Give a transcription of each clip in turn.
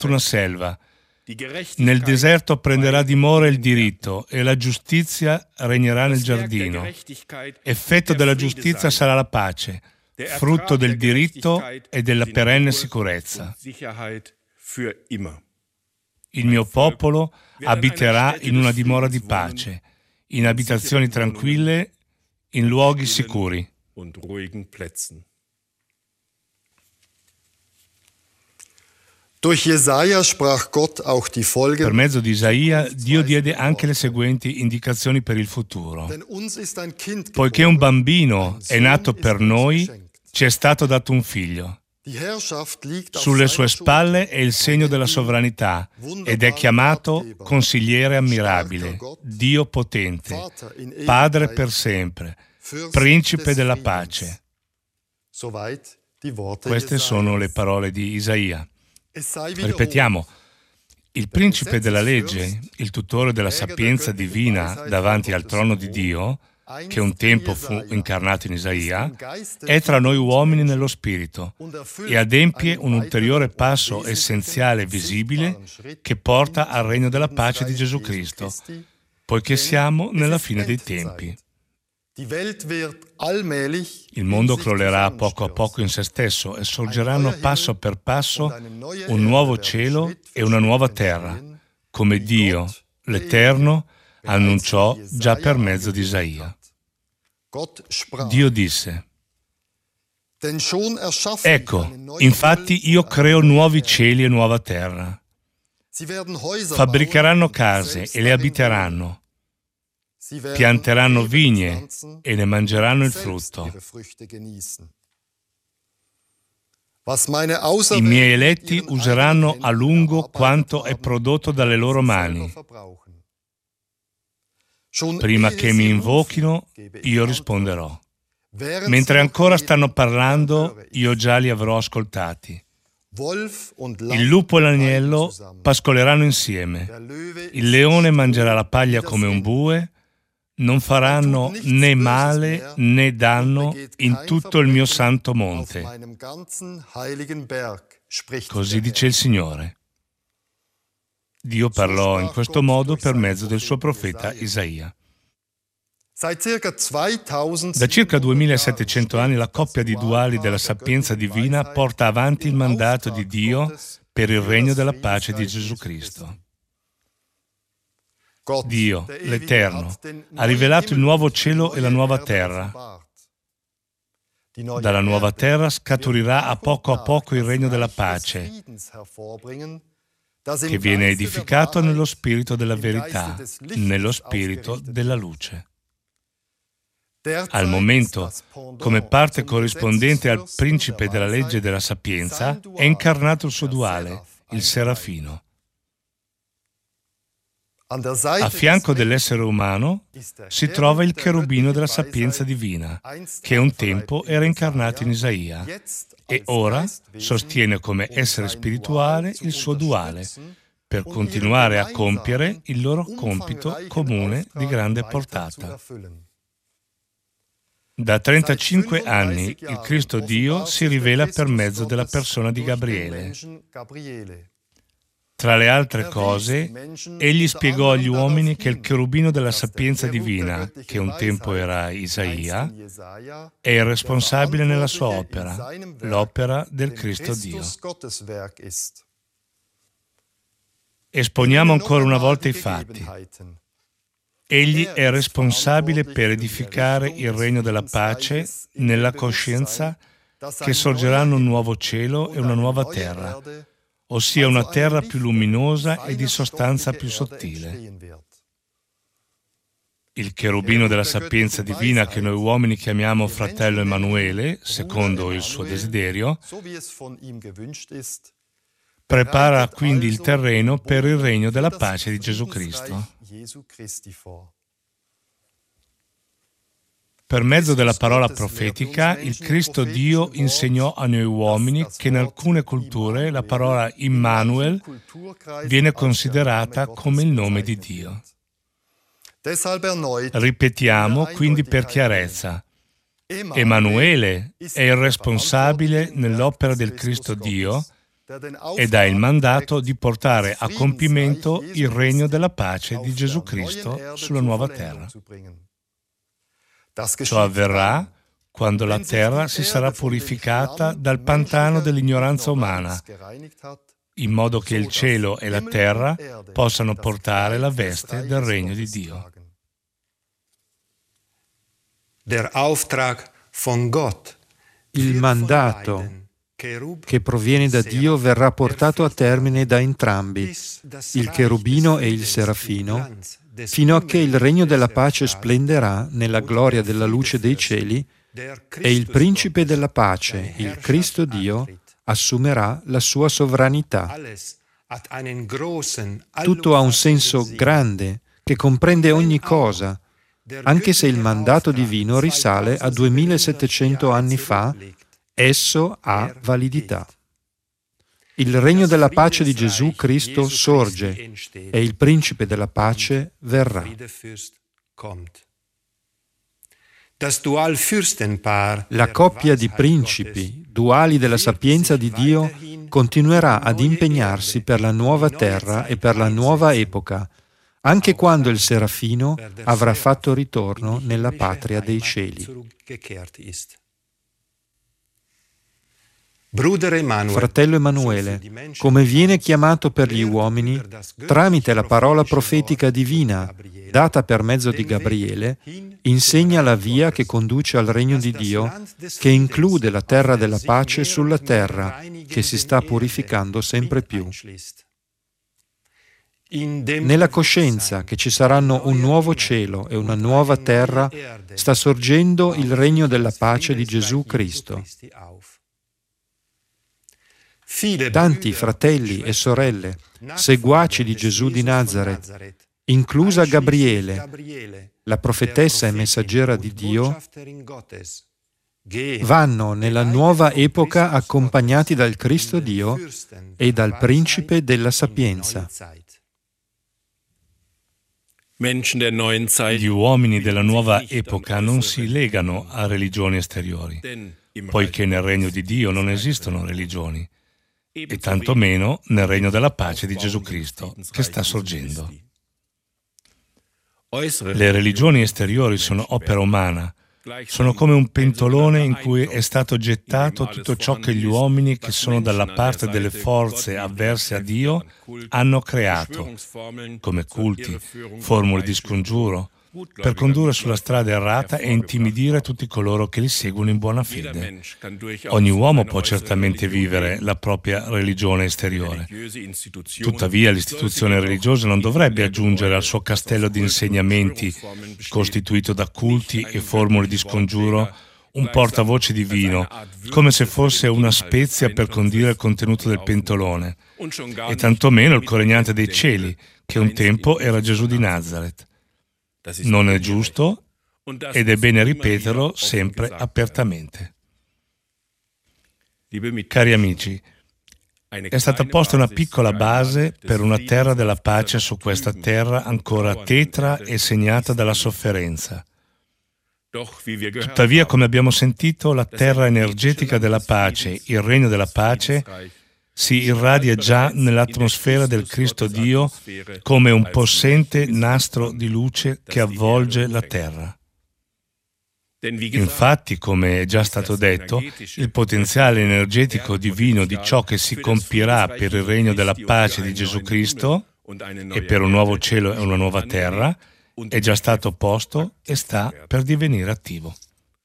una selva. Nel deserto prenderà dimora il diritto e la giustizia regnerà nel giardino. Effetto della giustizia sarà la pace, frutto del diritto e della perenne sicurezza. Il mio popolo abiterà in una dimora di pace, in abitazioni tranquille, in luoghi sicuri. Per mezzo di Isaia, Dio diede anche le seguenti indicazioni per il futuro. Poiché un bambino è nato per noi, ci è stato dato un figlio. Sulle sue spalle è il segno della sovranità ed è chiamato Consigliere ammirabile, Dio potente, Padre per sempre, Principe della pace. Queste sono le parole di Isaia. Ripetiamo, il principe della legge, il tutore della sapienza divina davanti al trono di Dio, che un tempo fu incarnato in Isaia, è tra noi uomini nello spirito e adempie un ulteriore passo essenziale e visibile che porta al regno della pace di Gesù Cristo, poiché siamo nella fine dei tempi. Il mondo crollerà a poco in se stesso e sorgeranno passo per passo un nuovo cielo e una nuova terra, come Dio, l'Eterno, annunciò già per mezzo di Isaia. Dio disse: Ecco, infatti io creo nuovi cieli e nuova terra. Fabbricheranno case e le abiteranno. Pianteranno vigne e ne mangeranno il frutto. I miei eletti useranno a lungo quanto è prodotto dalle loro mani. Prima che mi invochino, io risponderò. Mentre ancora stanno parlando, io già li avrò ascoltati. Il lupo e l'agnello pascoleranno insieme. Il leone mangerà la paglia come un bue. Non faranno né male né danno in tutto il mio santo monte. Così dice il Signore. Dio parlò in questo modo per mezzo del suo profeta Isaia. Da circa 2700 anni la coppia di duali della sapienza divina porta avanti il mandato di Dio per il regno della pace di Gesù Cristo. Dio, l'Eterno, ha rivelato il nuovo cielo e la nuova terra. Dalla nuova terra scaturirà a poco il regno della pace, che viene edificato nello spirito della verità, nello spirito della luce. Al momento, come parte corrispondente al principe della legge e della sapienza, è incarnato il suo duale, il serafino. A fianco dell'essere umano si trova il cherubino della sapienza divina, che un tempo era incarnato in Isaia e ora sostiene come essere spirituale il suo duale, per continuare a compiere il loro compito comune di grande portata. Da 35 anni il Cristo Dio si rivela per mezzo della persona di Gabriele. Tra le altre cose, egli spiegò agli uomini che il cherubino della sapienza divina, che un tempo era Isaia, è il responsabile nella sua opera, l'opera del Cristo Dio. Esponiamo ancora una volta i fatti. Egli è responsabile per edificare il regno della pace nella coscienza che sorgeranno un nuovo cielo e una nuova terra, ossia una terra più luminosa e di sostanza più sottile. Il cherubino della sapienza divina, che noi uomini chiamiamo fratello Emanuele, secondo il suo desiderio, prepara quindi il terreno per il regno della pace di Gesù Cristo. Per mezzo della parola profetica, il Cristo Dio insegnò a noi uomini che in alcune culture la parola Immanuel viene considerata come il nome di Dio. Ripetiamo quindi per chiarezza. Emanuele è il responsabile nell'opera del Cristo Dio e dà il mandato di portare a compimento il regno della pace di Gesù Cristo sulla nuova terra. Ciò avverrà quando la terra si sarà purificata dal pantano dell'ignoranza umana, in modo che il cielo e la terra possano portare la veste del regno di Dio. Il mandato che proviene da Dio verrà portato a termine da entrambi, il cherubino e il serafino, fino a che il regno della pace splenderà nella gloria della luce dei cieli e il principe della pace, il Cristo Dio, assumerà la sua sovranità. Tutto ha un senso grande che comprende ogni cosa, anche se il mandato divino risale a 2700 anni fa, esso ha validità. Il regno della pace di Gesù Cristo sorge e il principe della pace verrà. La coppia di principi, duali della sapienza di Dio, continuerà ad impegnarsi per la nuova terra e per la nuova epoca, anche quando il serafino avrà fatto ritorno nella patria dei cieli. Fratello Emanuele, come viene chiamato per gli uomini, tramite la parola profetica divina, data per mezzo di Gabriele, insegna la via che conduce al regno di Dio, che include la terra della pace sulla terra, che si sta purificando sempre più. Nella coscienza che ci saranno un nuovo cielo e una nuova terra, sta sorgendo il regno della pace di Gesù Cristo. Tanti fratelli e sorelle, seguaci di Gesù di Nazaret, inclusa Gabriele, la profetessa e messaggera di Dio, vanno nella nuova epoca accompagnati dal Cristo Dio e dal Principe della Sapienza. Gli uomini della nuova epoca non si legano a religioni esteriori, poiché nel regno di Dio non esistono religioni, e tantomeno nel regno della pace di Gesù Cristo, che sta sorgendo. Le religioni esteriori sono opera umana, sono come un pentolone in cui è stato gettato tutto ciò che gli uomini che sono dalla parte delle forze avverse a Dio hanno creato, come culti, formule di scongiuro, per condurre sulla strada errata e intimidire tutti coloro che li seguono in buona fede. Ogni uomo può certamente vivere la propria religione esteriore. Tuttavia, l'istituzione religiosa non dovrebbe aggiungere al suo castello di insegnamenti, costituito da culti e formule di scongiuro, un portavoce divino, come se fosse una spezia per condire il contenuto del pentolone, e tantomeno il coregnante dei cieli, che un tempo era Gesù di Nazaret. Non è giusto ed è bene ripeterlo sempre apertamente. Cari amici, è stata posta una piccola base per una terra della pace su questa terra ancora tetra e segnata dalla sofferenza. Tuttavia, come abbiamo sentito, la terra energetica della pace, il regno della pace, si irradia già nell'atmosfera del Cristo Dio come un possente nastro di luce che avvolge la terra. Infatti, come è già stato detto, il potenziale energetico divino di ciò che si compirà per il regno della pace di Gesù Cristo e per un nuovo cielo e una nuova terra è già stato posto e sta per divenire attivo.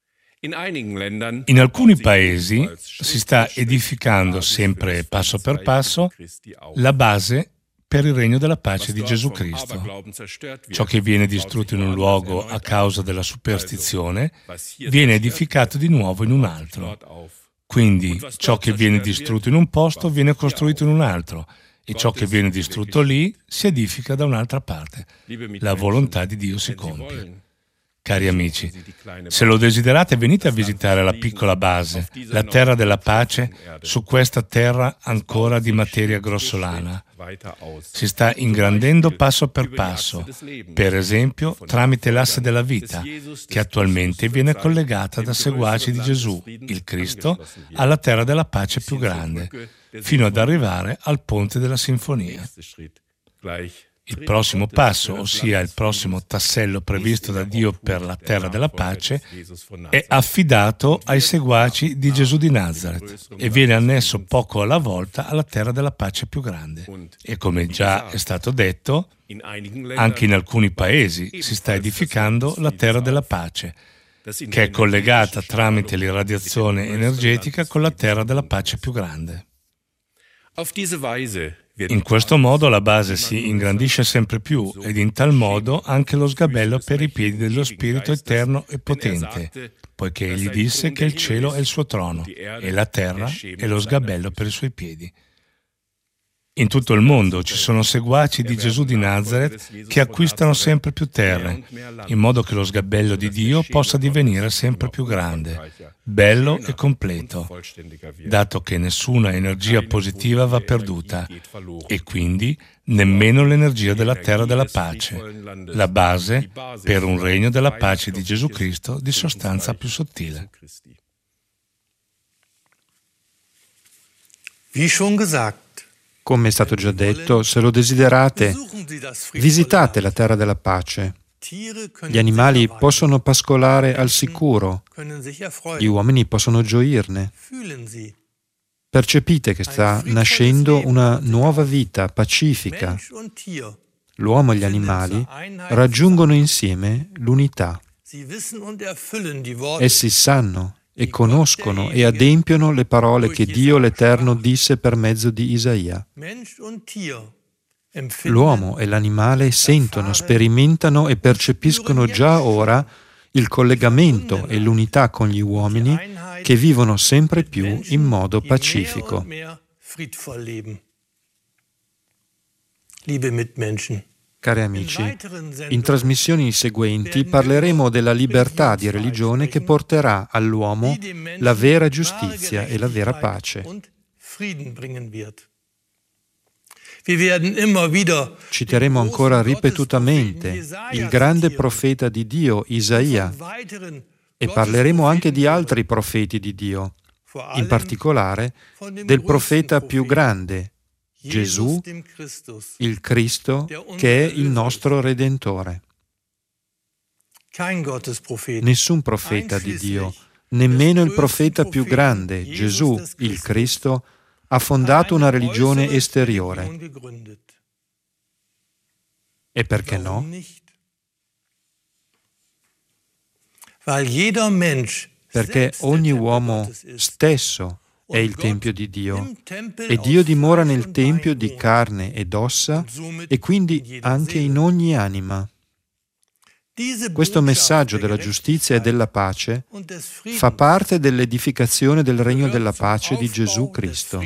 In alcuni paesi si sta edificando sempre passo per passo la base per il regno della pace di Gesù Cristo. Ciò che viene distrutto in un luogo a causa della superstizione viene edificato di nuovo in un altro. Quindi ciò che viene distrutto in un posto viene costruito in un altro e ciò che viene distrutto lì si edifica da un'altra parte. La volontà di Dio si compie. Cari amici, se lo desiderate venite a visitare la piccola base, la terra della pace, su questa terra ancora di materia grossolana. Si sta ingrandendo passo per passo, per esempio tramite l'asse della vita, che attualmente viene collegata da seguaci di Gesù, il Cristo, alla terra della pace più grande, fino ad arrivare al ponte della sinfonia. Il prossimo passo, ossia il prossimo tassello previsto da Dio per la terra della pace, è affidato ai seguaci di Gesù di Nazaret e viene annesso poco alla volta alla terra della pace più grande. E come già è stato detto, anche in alcuni paesi si sta edificando la terra della pace, che è collegata tramite l'irradiazione energetica con la terra della pace più grande. In questo modo la base si ingrandisce sempre più ed in tal modo anche lo sgabello per i piedi dello Spirito eterno e potente, poiché egli disse che il cielo è il suo trono e la terra è lo sgabello per i suoi piedi. In tutto il mondo ci sono seguaci di Gesù di Nazaret che acquistano sempre più terre, in modo che lo sgabello di Dio possa divenire sempre più grande, bello e completo, dato che nessuna energia positiva va perduta e quindi nemmeno l'energia della terra della pace, la base per un regno della pace di Gesù Cristo di sostanza più sottile. Wie schon gesagt, come è stato già detto, se lo desiderate, visitate la terra della pace. Gli animali possono pascolare al sicuro, gli uomini possono gioirne. Percepite che sta nascendo una nuova vita pacifica. L'uomo e gli animali raggiungono insieme l'unità. Essi sanno e conoscono e adempiono le parole che Dio l'Eterno disse per mezzo di Isaia. L'uomo e l'animale sentono, sperimentano e percepiscono già ora il collegamento e l'unità con gli uomini che vivono sempre più in modo pacifico. Cari amici, in trasmissioni seguenti parleremo della libertà di religione che porterà all'uomo la vera giustizia e la vera pace. Citeremo ancora ripetutamente il grande profeta di Dio, Isaia, e parleremo anche di altri profeti di Dio, in particolare del profeta più grande, Gesù, il Cristo, che è il nostro Redentore. Nessun profeta di Dio, nemmeno il profeta più grande, Gesù, il Cristo, ha fondato una religione esteriore. E perché no? Perché ogni uomo stesso è il Tempio di Dio e Dio dimora nel Tempio di carne ed ossa e quindi anche in ogni anima. Questo messaggio della giustizia e della pace fa parte dell'edificazione del regno della pace di Gesù Cristo.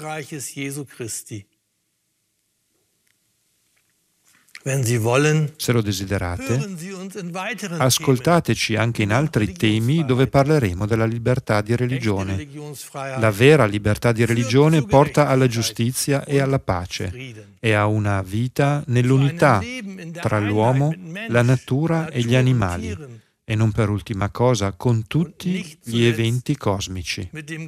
Se lo desiderate, ascoltateci anche in altri temi dove parleremo della libertà di religione. La vera libertà di religione porta alla giustizia e alla pace e a una vita nell'unità tra l'uomo, la natura e gli animali e non per ultima cosa con tutti gli eventi cosmici.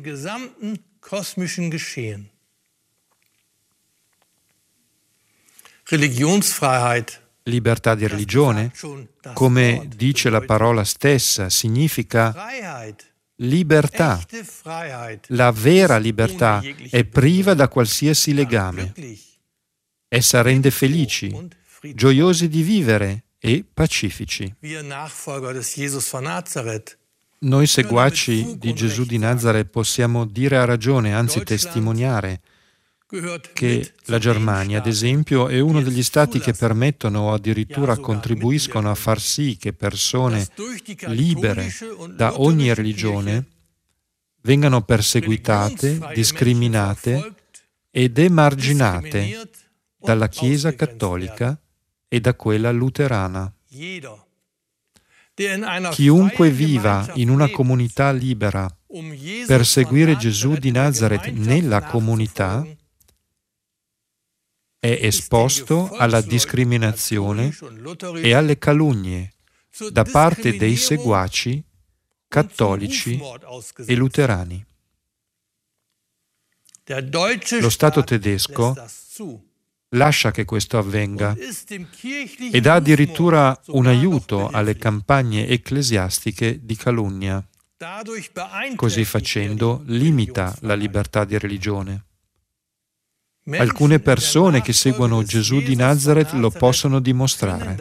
Libertà di religione, come dice la parola stessa, significa libertà. La vera libertà è priva da qualsiasi legame. Essa rende felici, gioiosi di vivere e pacifici. Noi seguaci di Gesù di Nazaret possiamo dire a ragione, anzi testimoniare, che la Germania, ad esempio, è uno degli stati che permettono o addirittura contribuiscono a far sì che persone libere da ogni religione vengano perseguitate, discriminate ed emarginate dalla Chiesa cattolica e da quella luterana. Chiunque viva in una comunità libera per seguire Gesù di Nazareth nella comunità è esposto alla discriminazione e alle calunnie da parte dei seguaci cattolici e luterani. Lo Stato tedesco lascia che questo avvenga e dà addirittura un aiuto alle campagne ecclesiastiche di calunnia. Così facendo limita la libertà di religione. Alcune persone che seguono Gesù di Nazareth lo possono dimostrare.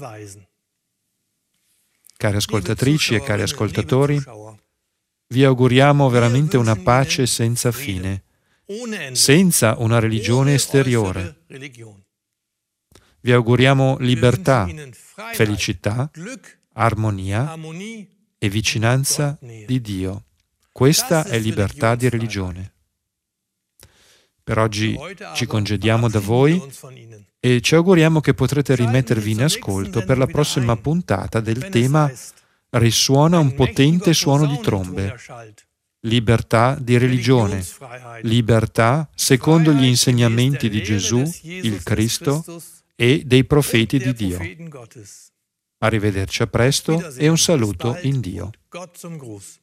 Cari ascoltatrici e cari ascoltatori, vi auguriamo veramente una pace senza fine, senza una religione esteriore. Vi auguriamo libertà, felicità, armonia e vicinanza di Dio. Questa è libertà di religione. Per oggi ci congediamo da voi e ci auguriamo che potrete rimettervi in ascolto per la prossima puntata del tema Risuona un potente suono di trombe. Libertà di religione, libertà secondo gli insegnamenti di Gesù, il Cristo e dei profeti di Dio. Arrivederci a presto e un saluto in Dio.